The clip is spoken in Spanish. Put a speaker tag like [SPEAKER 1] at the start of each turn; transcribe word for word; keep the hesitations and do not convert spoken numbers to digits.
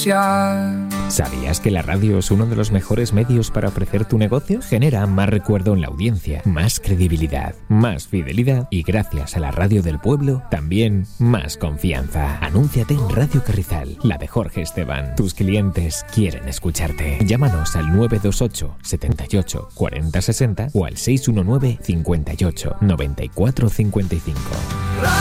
[SPEAKER 1] apreciar.
[SPEAKER 2] ¿Sabías que la radio es uno de los mejores medios para ofrecer tu negocio? Genera más recuerdo en la audiencia, más credibilidad, más fidelidad y gracias a la radio del pueblo, también más confianza. Anúnciate en Radio Carrizal, la de Jorge Esteban. Tus clientes quieren escucharte. Llámanos al nueve dos ocho, setenta y ocho, cuarenta sesenta o al seis uno nueve, cincuenta y ocho, noventa y cuatro cincuenta y cinco.